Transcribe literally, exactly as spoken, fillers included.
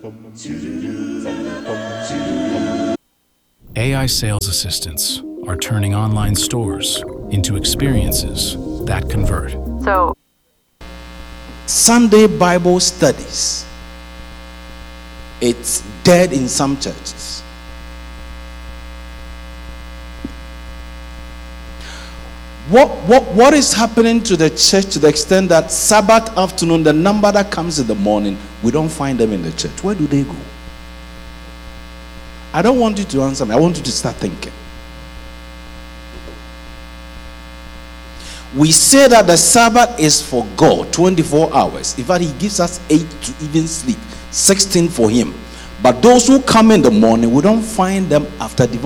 A I sales assistants are turning online stores into experiences that convert. So, Sunday Bible studies, it's dead in some churches. What, what, what is happening to the church to the extent that Sabbath afternoon, the number that comes in the morning, we don't find them in the church? Where do they go? I don't want you to answer me. I want you to start thinking. We say that the Sabbath is for God, twenty-four hours. In fact, He gives us eight to even sleep, sixteen for Him. But those who come in the morning, we don't find them after divine.